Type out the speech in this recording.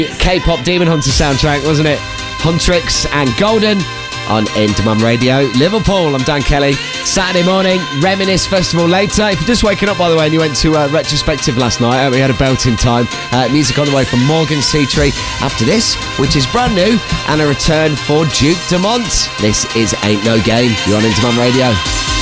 K-pop Demon Hunter soundtrack, wasn't it? Huntrix and Golden on Into Mum Radio. Liverpool, I'm Dan Kelly. Saturday morning, Reminisce Festival later. If you're just waking up, by the way, and you went to Retrospective last night, we had a belting time. Music on the way from Morgan Seatree. After this, which is brand new, and a return for Duke Dumont. This is Ain't No Game. You're on Into Mum Radio.